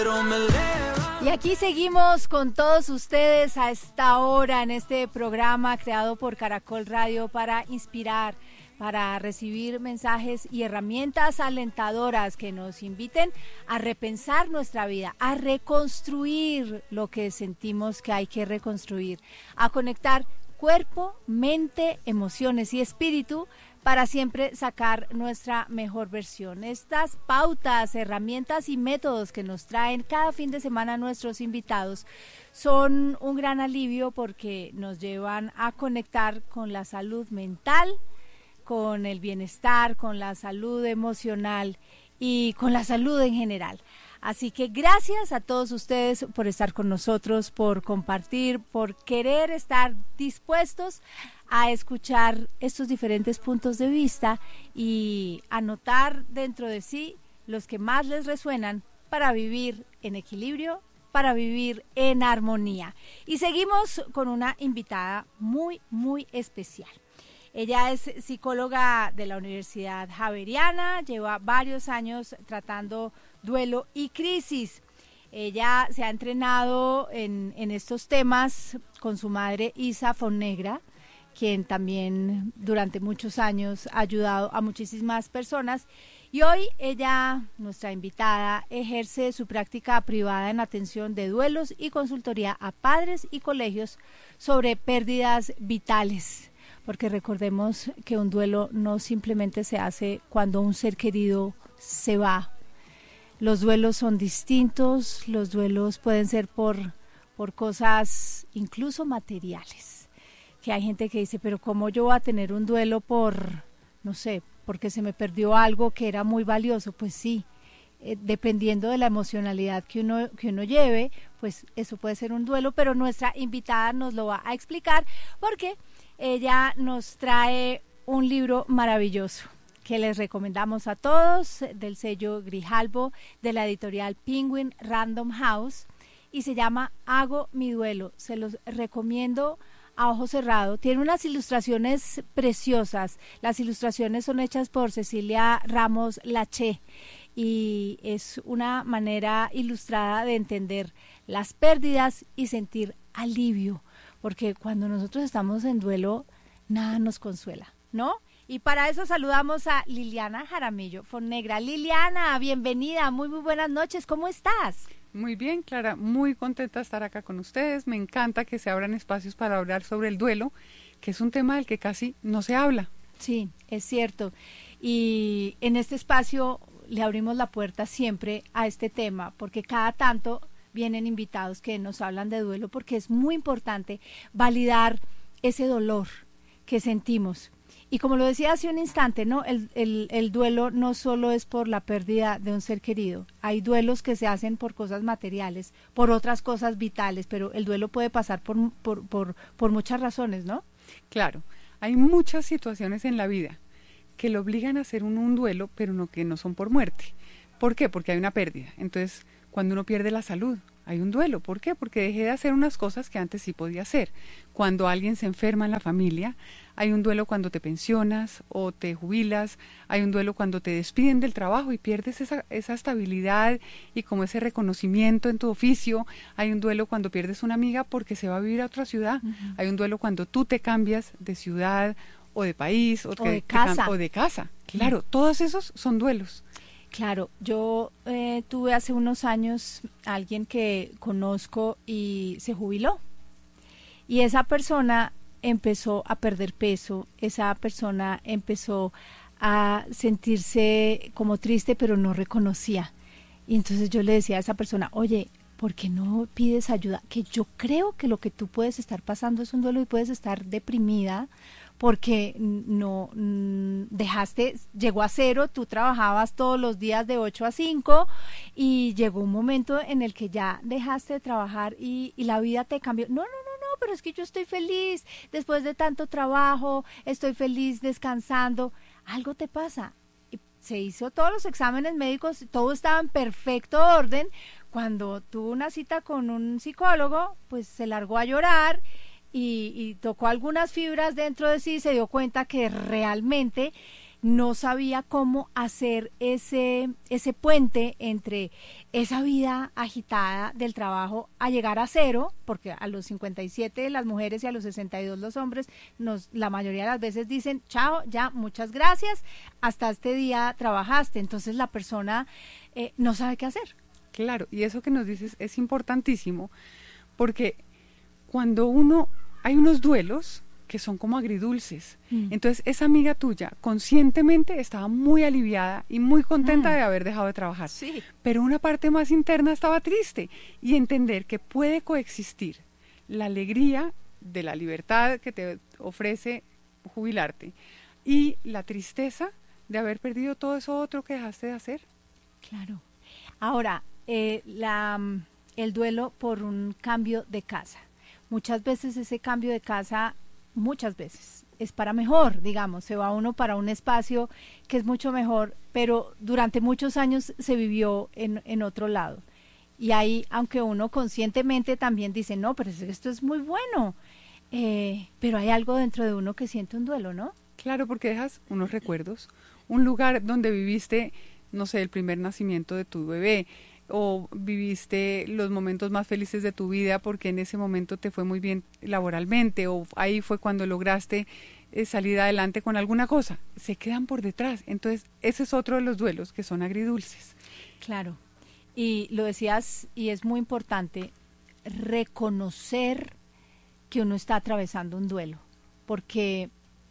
Y aquí seguimos con todos ustedes a esta hora en este programa creado por Caracol Radio para inspirar, para recibir mensajes y herramientas alentadoras que nos inviten a repensar nuestra vida, a reconstruir lo que sentimos que hay que reconstruir, a conectar cuerpo, mente, emociones y espíritu para siempre sacar nuestra mejor versión. Estas pautas, herramientas y métodos que nos traen cada fin de semana nuestros invitados son un gran alivio porque nos llevan a conectar con la salud mental, con el bienestar, con la salud emocional y con la salud en general. Así que gracias a todos ustedes por estar con nosotros, por compartir, por querer estar dispuestos a escuchar estos diferentes puntos de vista y anotar dentro de sí los que más les resuenan para vivir en equilibrio, para vivir en armonía. Y seguimos con una invitada muy, muy especial. Ella es psicóloga de la Universidad Javeriana, lleva varios años tratando duelo y crisis. Ella se ha entrenado en estos temas con su madre Isa Fonnegra, quien también durante muchos años ha ayudado a muchísimas personas. Y hoy ella, nuestra invitada, ejerce su práctica privada en atención de duelos y consultoría a padres y colegios sobre pérdidas vitales. Porque recordemos que un duelo no simplemente se hace cuando un ser querido se va. Los duelos son distintos, los duelos pueden ser por cosas incluso materiales. Que hay gente que dice, pero ¿cómo yo voy a tener un duelo por, no sé, porque se me perdió algo que era muy valioso? Pues sí, dependiendo de la emocionalidad que uno lleve, pues eso puede ser un duelo, pero nuestra invitada nos lo va a explicar porque ella nos trae un libro maravilloso que les recomendamos a todos, del sello Grijalbo, de la editorial Penguin Random House, y se llama Hago mi duelo. Se los recomiendo a ojo cerrado. Tiene unas ilustraciones preciosas. Las ilustraciones son hechas por Cecilia Ramos Laché y es una manera ilustrada de entender las pérdidas y sentir alivio, porque cuando nosotros estamos en duelo, nada nos consuela, ¿no? Y para eso saludamos a Liliana Jaramillo Fonnegra. Liliana, bienvenida, muy buenas noches, ¿cómo estás? Muy bien, Clara, muy contenta de estar acá con ustedes. Me encanta que se abran espacios para hablar sobre el duelo, que es un tema del que casi no se habla. Sí, es cierto. Y en este espacio le abrimos la puerta siempre a este tema, porque cada tanto vienen invitados que nos hablan de duelo, porque es muy importante validar ese dolor que sentimos. Y como lo decía hace un instante, ¿no? El duelo no solo es por la pérdida de un ser querido. Hay duelos que se hacen por cosas materiales, por otras cosas vitales, pero el duelo puede pasar por muchas razones, ¿no? Claro, hay muchas situaciones en la vida que le obligan a hacer un duelo, pero que no son por muerte. ¿Por qué? Porque hay una pérdida. Entonces, cuando uno pierde la salud, hay un duelo. ¿Por qué? Porque dejé de hacer unas cosas que antes sí podía hacer. Cuando alguien se enferma en la familia, hay un duelo cuando te pensionas o te jubilas, hay un duelo cuando te despiden del trabajo y pierdes esa estabilidad y como ese reconocimiento en tu oficio, hay un duelo cuando pierdes una amiga porque se va a vivir a otra ciudad, hay un duelo cuando tú te cambias de ciudad o de país o de casa. Claro, todos esos son duelos. Claro, yo tuve hace unos años a alguien que conozco y se jubiló. Y esa persona empezó a perder peso, esa persona empezó a sentirse como triste, pero no reconocía. Y entonces yo le decía a esa persona, oye, ¿por qué no pides ayuda? Que yo creo que lo que tú puedes estar pasando es un duelo y puedes estar deprimida, porque no llegó a cero, tú trabajabas todos los días de 8 a 5 y llegó un momento en el que ya dejaste de trabajar y la vida te cambió. No, pero es que yo estoy feliz, después de tanto trabajo, estoy feliz descansando, algo te pasa. Y se hizo todos los exámenes médicos, todo estaba en perfecto orden. Cuando tuvo una cita con un psicólogo, pues se largó a llorar y tocó algunas fibras dentro de sí, se dio cuenta que realmente no sabía cómo hacer ese puente entre esa vida agitada del trabajo a llegar a cero, porque a los 57 las mujeres y a los 62 los hombres, la mayoría de las veces dicen, chao, ya, muchas gracias, hasta este día trabajaste. Entonces la persona no sabe qué hacer. Claro, y eso que nos dices es importantísimo, porque cuando hay unos duelos que son como agridulces. Entonces, esa amiga tuya conscientemente estaba muy aliviada y muy contenta de haber dejado de trabajar. Sí. Pero una parte más interna estaba triste. Y entender que puede coexistir la alegría de la libertad que te ofrece jubilarte y la tristeza de haber perdido todo eso otro que dejaste de hacer. Claro. Ahora, el duelo por un cambio de casa. Muchas veces ese cambio de casa, es para mejor, digamos, se va uno para un espacio que es mucho mejor, pero durante muchos años se vivió en otro lado. Y ahí, aunque uno conscientemente también dice, no, pero esto es muy bueno, pero hay algo dentro de uno que siente un duelo, ¿no? Claro, porque dejas unos recuerdos, un lugar donde viviste, no sé, el primer nacimiento de tu bebé, o viviste los momentos más felices de tu vida porque en ese momento te fue muy bien laboralmente, o ahí fue cuando lograste salir adelante con alguna cosa, se quedan por detrás. Entonces, ese es otro de los duelos que son agridulces. Claro, y lo decías, y es muy importante, reconocer que uno está atravesando un duelo, porque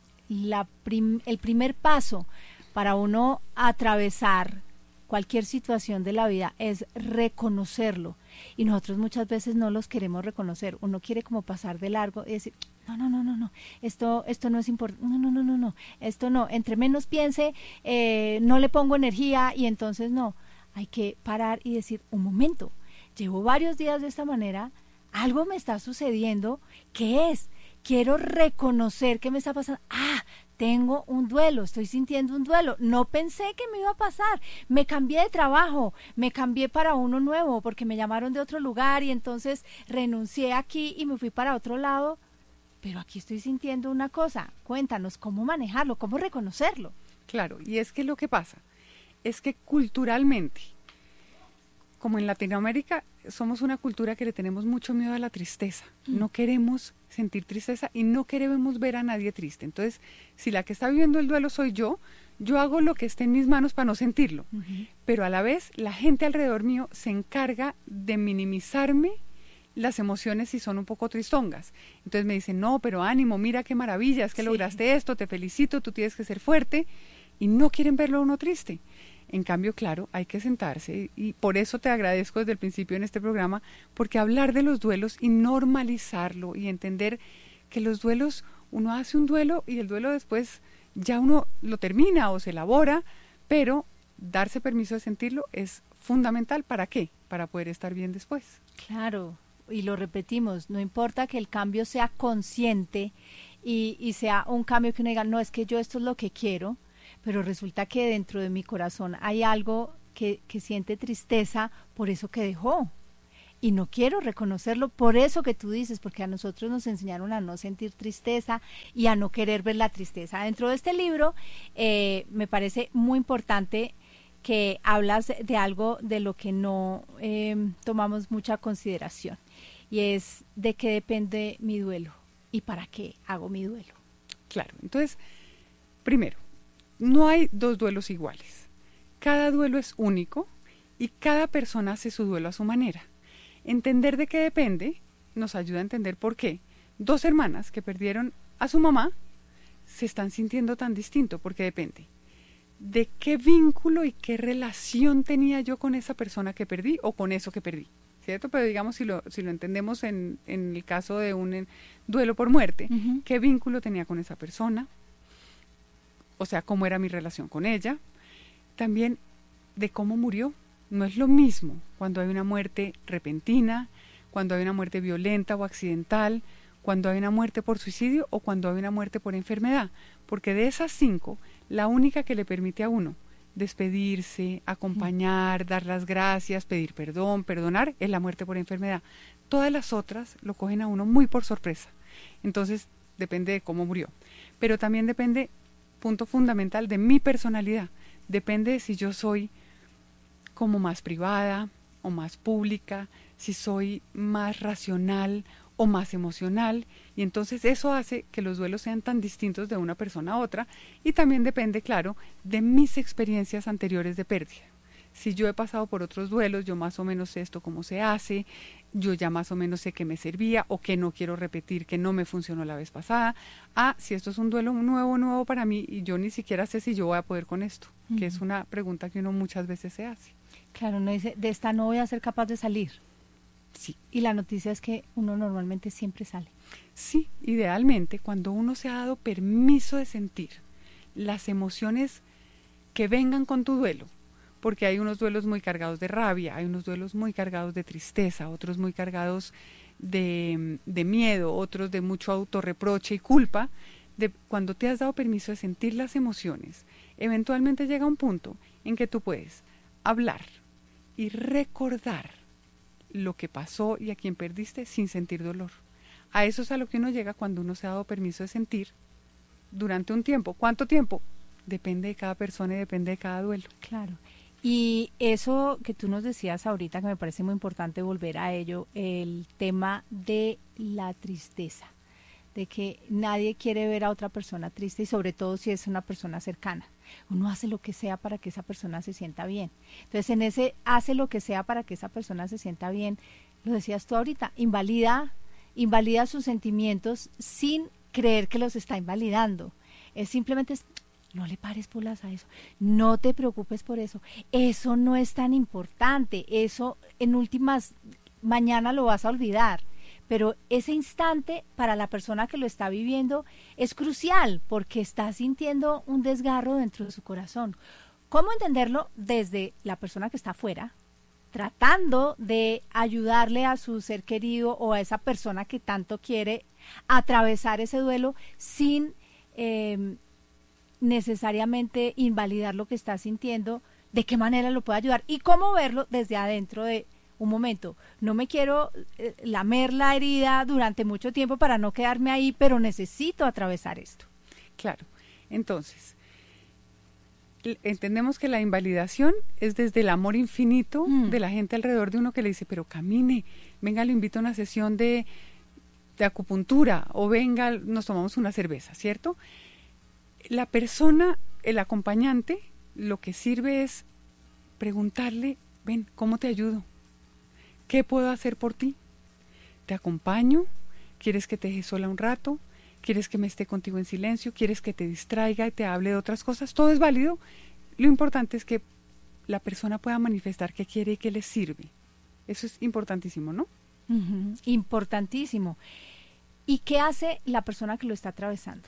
el primer paso para uno atravesar cualquier situación de la vida es reconocerlo, y nosotros muchas veces no los queremos reconocer. Uno quiere como pasar de largo y decir, no, esto no es importante, no, esto no, entre menos piense, no le pongo energía, y entonces no, hay que parar y decir, un momento, llevo varios días de esta manera, algo me está sucediendo, ¿qué es? Quiero reconocer qué me está pasando. Tengo un duelo, estoy sintiendo un duelo, no pensé que me iba a pasar, me cambié de trabajo, me cambié para uno nuevo porque me llamaron de otro lugar y entonces renuncié aquí y me fui para otro lado, pero aquí estoy sintiendo una cosa. Cuéntanos cómo manejarlo, cómo reconocerlo. Claro, y es que lo que pasa es que culturalmente, como en Latinoamérica, somos una cultura que le tenemos mucho miedo a la tristeza. No queremos sentir tristeza y no queremos ver a nadie triste. Entonces, si la que está viviendo el duelo soy yo hago lo que esté en mis manos para no sentirlo. Pero a la vez, la gente alrededor mío se encarga de minimizarme las emociones si son un poco tristongas. Entonces me dicen, no, pero ánimo, mira qué maravilla, es que lograste esto, te felicito, tú tienes que ser fuerte, y no quieren verlo a uno triste. En cambio, claro, hay que sentarse, y por eso te agradezco desde el principio en este programa, porque hablar de los duelos y normalizarlo y entender que los duelos, uno hace un duelo y el duelo después ya uno lo termina o se elabora, pero darse permiso de sentirlo es fundamental. ¿Para qué? Para poder estar bien después. Claro, y lo repetimos, no importa que el cambio sea consciente y sea un cambio que uno diga, no, es que yo esto es lo que quiero, pero resulta que dentro de mi corazón hay algo que siente tristeza por eso que dejó, y no quiero reconocerlo por eso que tú dices, porque a nosotros nos enseñaron a no sentir tristeza y a no querer ver la tristeza. Dentro de este libro me parece muy importante que hablas de algo de lo que no tomamos mucha consideración, y es de qué depende mi duelo y para qué hago mi duelo. Claro, entonces, primero, no hay dos duelos iguales. Cada duelo es único y cada persona hace su duelo a su manera. Entender de qué depende nos ayuda a entender por qué 2 hermanas que perdieron a su mamá se están sintiendo tan distinto, porque depende de qué vínculo y qué relación tenía yo con esa persona que perdí o con eso que perdí, ¿cierto? Pero digamos, si lo entendemos en el caso de un duelo por muerte, ¿qué vínculo tenía con esa persona? O sea, cómo era mi relación con ella. También de cómo murió. No es lo mismo cuando hay una muerte repentina, cuando hay una muerte violenta o accidental, cuando hay una muerte por suicidio o cuando hay una muerte por enfermedad. Porque de esas 5, la única que le permite a uno despedirse, acompañar, dar las gracias, pedir perdón, perdonar, es la muerte por enfermedad. Todas las otras lo cogen a uno muy por sorpresa. Entonces, depende de cómo murió. Pero también depende punto fundamental de mi personalidad. Depende de si yo soy como más privada o más pública, si soy más racional o más emocional, y entonces eso hace que los duelos sean tan distintos de una persona a otra, y también depende, claro, de mis experiencias anteriores de pérdida. Si yo he pasado por otros duelos, yo más o menos sé esto cómo se hace, yo ya más o menos sé que me servía o que no quiero repetir, que no me funcionó la vez pasada. Si esto es un duelo nuevo para mí y yo ni siquiera sé si yo voy a poder con esto, que es una pregunta que uno muchas veces se hace. Claro, uno dice, de esta no voy a ser capaz de salir. Sí. Y la noticia es que uno normalmente siempre sale. Sí, idealmente, cuando uno se ha dado permiso de sentir las emociones que vengan con tu duelo, porque hay unos duelos muy cargados de rabia, hay unos duelos muy cargados de tristeza, otros muy cargados de miedo, otros de mucho autorreproche y culpa. Cuando te has dado permiso de sentir las emociones, eventualmente llega un punto en que tú puedes hablar y recordar lo que pasó y a quien perdiste sin sentir dolor. A eso es a lo que uno llega cuando uno se ha dado permiso de sentir durante un tiempo. ¿Cuánto tiempo? Depende de cada persona y depende de cada duelo. Claro. Y eso que tú nos decías ahorita, que me parece muy importante volver a ello, el tema de la tristeza, de que nadie quiere ver a otra persona triste y sobre todo si es una persona cercana. Uno hace lo que sea para que esa persona se sienta bien. Entonces en ese hace lo que sea para que esa persona se sienta bien, lo decías tú ahorita, invalida sus sentimientos sin creer que los está invalidando. Es simplemente... No le pares bolas a eso, no te preocupes por eso no es tan importante, eso en últimas, mañana lo vas a olvidar, pero ese instante para la persona que lo está viviendo es crucial porque está sintiendo un desgarro dentro de su corazón. ¿Cómo entenderlo? Desde la persona que está afuera, tratando de ayudarle a su ser querido o a esa persona que tanto quiere atravesar ese duelo sin... necesariamente invalidar lo que está sintiendo, de qué manera lo puede ayudar y cómo verlo desde adentro de un momento. No me quiero lamer la herida durante mucho tiempo para no quedarme ahí, pero necesito atravesar esto. Claro, entonces, entendemos que la invalidación es desde el amor infinito de la gente alrededor de uno que le dice, pero camine, venga, lo invito a una sesión de acupuntura o venga, nos tomamos una cerveza, ¿cierto? La persona, el acompañante, lo que sirve es preguntarle, ven, ¿cómo te ayudo? ¿Qué puedo hacer por ti? ¿Te acompaño? ¿Quieres que te deje sola un rato? ¿Quieres que me esté contigo en silencio? ¿Quieres que te distraiga y te hable de otras cosas? Todo es válido. Lo importante es que la persona pueda manifestar qué quiere y qué le sirve. Eso es importantísimo, ¿no? Importantísimo. ¿Y qué hace la persona que lo está atravesando?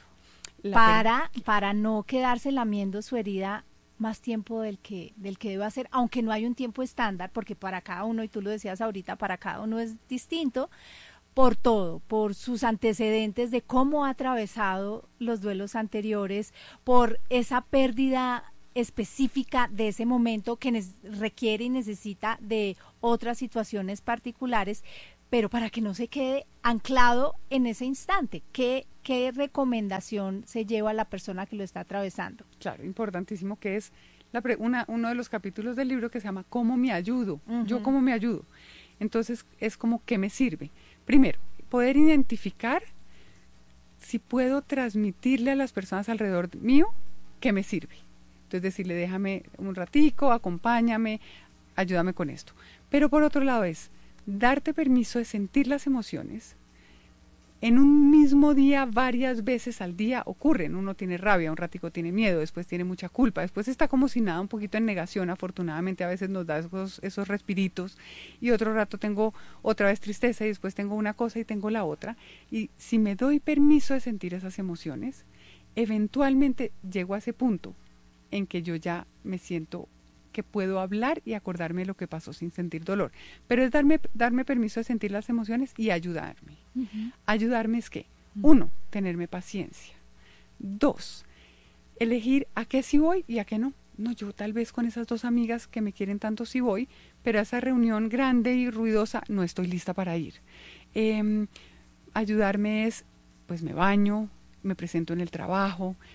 Para no quedarse lamiendo su herida más tiempo del que debe hacer, aunque no hay un tiempo estándar, porque para cada uno, y tú lo decías ahorita, para cada uno es distinto, por todo, por sus antecedentes de cómo ha atravesado los duelos anteriores, por esa pérdida específica de ese momento que requiere y necesita de otras situaciones particulares, pero para que no se quede anclado en ese instante. ¿Qué recomendación se lleva a la persona que lo está atravesando? Claro, importantísimo, que es uno de los capítulos del libro que se llama ¿Cómo me ayudo? ¿Yo cómo me ayudo? Entonces es como ¿qué me sirve? Primero, poder identificar si puedo transmitirle a las personas alrededor mío qué me sirve. Entonces decirle, déjame un ratico, acompáñame, ayúdame con esto. Pero por otro lado es darte permiso de sentir las emociones. En un mismo día, varias veces al día ocurren. Uno tiene rabia, un ratico tiene miedo, después tiene mucha culpa, después está como si nada, un poquito en negación. Afortunadamente a veces nos da esos respiritos y otro rato tengo otra vez tristeza y después tengo una cosa y tengo la otra. Y si me doy permiso de sentir esas emociones, eventualmente llego a ese punto en que yo ya me siento que puedo hablar y acordarme de lo que pasó sin sentir dolor. Pero es darme permiso de sentir las emociones y ayudarme. Ayudarme es que, 1, tenerme paciencia. 2, elegir a qué sí voy y a qué no. No, yo tal vez con esas 2 amigas que me quieren tanto sí voy, pero a esa reunión grande y ruidosa no estoy lista para ir. Ayudarme es, pues me baño, me presento en el trabajo,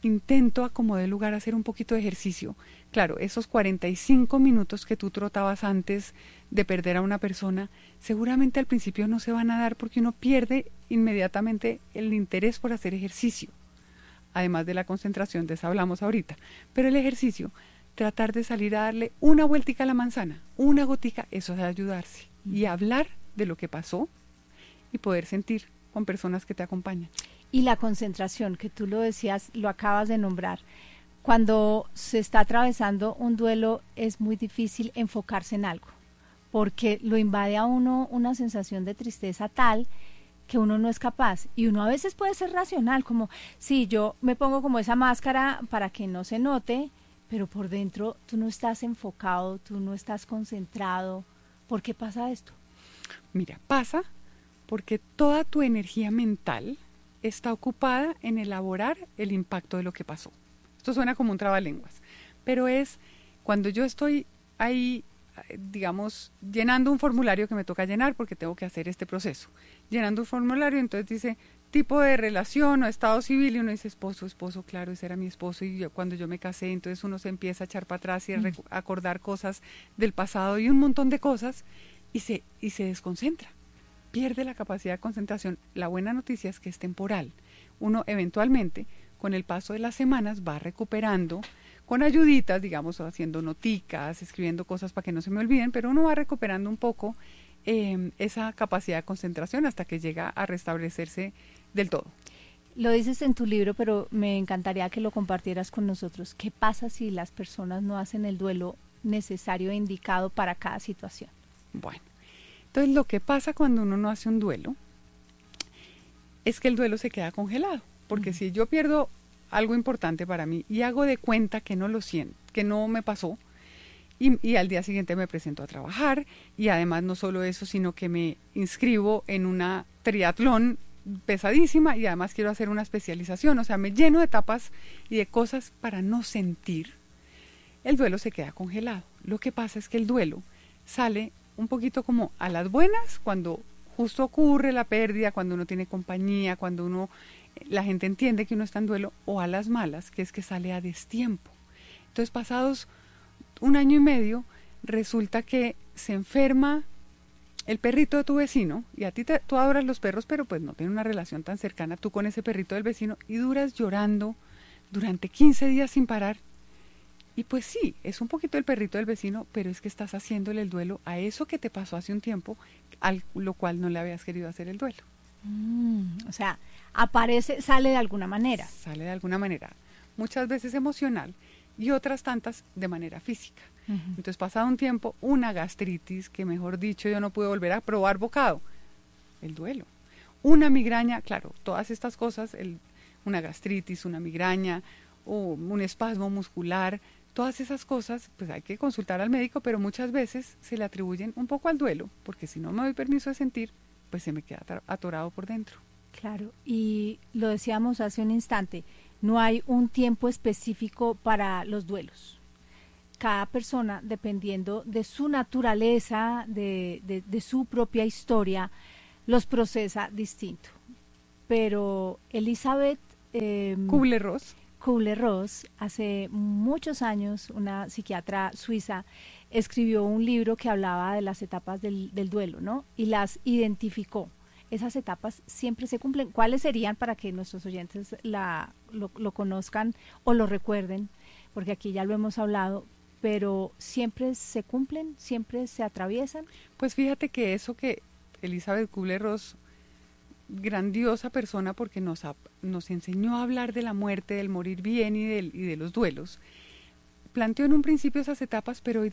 intento a como dé lugar a hacer un poquito de ejercicio. Claro, esos 45 minutos que tú trotabas antes de perder a una persona, seguramente al principio no se van a dar porque uno pierde inmediatamente el interés por hacer ejercicio. Además de la concentración, de eso hablamos ahorita. Pero el ejercicio, tratar de salir a darle una vueltica a la manzana, una gotica, eso es ayudarse. Y hablar de lo que pasó y poder sentir con personas que te acompañan. Y la concentración, que tú lo decías, lo acabas de nombrar. Cuando se está atravesando un duelo es muy difícil enfocarse en algo, porque lo invade a uno una sensación de tristeza tal que uno no es capaz. Y uno a veces puede ser racional, como, sí, yo me pongo como esa máscara para que no se note, pero por dentro tú no estás enfocado, tú no estás concentrado. ¿Por qué pasa esto? Mira, pasa porque toda tu energía mental está ocupada en elaborar el impacto de lo que pasó. Esto suena como un trabalenguas, pero es cuando yo estoy ahí, digamos, llenando un formulario que me toca llenar porque tengo que hacer este proceso. Llenando un formulario, entonces dice tipo de relación o estado civil y uno dice esposo, claro, ese era mi esposo y cuando yo me casé, entonces uno se empieza a echar para atrás y a acordar cosas del pasado y un montón de cosas y se desconcentra. Pierde la capacidad de concentración. La buena noticia es que es temporal. Uno eventualmente, con el paso de las semanas, va recuperando, con ayuditas, digamos, haciendo noticas, escribiendo cosas para que no se me olviden, pero uno va recuperando un poco esa capacidad de concentración hasta que llega a restablecerse del todo. Lo dices en tu libro, pero me encantaría que lo compartieras con nosotros. ¿Qué pasa si las personas no hacen el duelo necesario e indicado para cada situación? Bueno. Entonces, lo que pasa cuando uno no hace un duelo es que el duelo se queda congelado, porque si yo pierdo algo importante para mí y hago de cuenta que no lo siento, que no me pasó, y al día siguiente me presento a trabajar, y además no solo eso, sino que me inscribo en una triatlón pesadísima y además quiero hacer una especialización, o sea, me lleno de etapas y de cosas para no sentir, el duelo se queda congelado. Lo que pasa es que el duelo sale un poquito como a las buenas, cuando justo ocurre la pérdida, cuando uno tiene compañía, cuando la gente entiende que uno está en duelo, o a las malas, que es que sale a destiempo. Entonces, pasados 1 año y medio, resulta que se enferma el perrito de tu vecino, y a ti tú adoras los perros, pero pues no tienes una relación tan cercana tú con ese perrito del vecino, y duras llorando durante 15 días sin parar. Y pues sí, es un poquito el perrito del vecino, pero es que estás haciéndole el duelo a eso que te pasó hace un tiempo, lo cual no le habías querido hacer el duelo. O sea, sale de alguna manera. Sale de alguna manera, muchas veces emocional y otras tantas de manera física. Entonces, pasado un tiempo, una gastritis, que mejor dicho, yo no pude volver a probar bocado, el duelo. Una migraña, claro, todas estas cosas, una gastritis, una migraña, o un espasmo muscular, todas esas cosas, pues hay que consultar al médico, pero muchas veces se le atribuyen un poco al duelo, porque si no me doy permiso de sentir, pues se me queda atorado por dentro. Claro, y lo decíamos hace un instante, no hay un tiempo específico para los duelos. Cada persona, dependiendo de su naturaleza, de su propia historia, los procesa distinto. Pero Elizabeth Kubler-Ross, hace muchos años, una psiquiatra suiza, escribió un libro que hablaba de las etapas del duelo, ¿no? Y las identificó. Esas etapas siempre se cumplen. ¿Cuáles serían para que nuestros oyentes lo conozcan o lo recuerden? Porque aquí ya lo hemos hablado, pero ¿siempre se cumplen? ¿Siempre se atraviesan? Pues fíjate que eso que Elizabeth Kubler-Ross, grandiosa persona porque nos enseñó a hablar de la muerte, del morir bien y de los duelos. Planteó en un principio esas etapas, pero hoy